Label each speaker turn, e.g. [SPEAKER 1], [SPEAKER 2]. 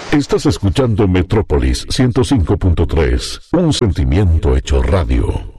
[SPEAKER 1] Estás escuchando Metrópolis 105.3, un sentimiento hecho radio.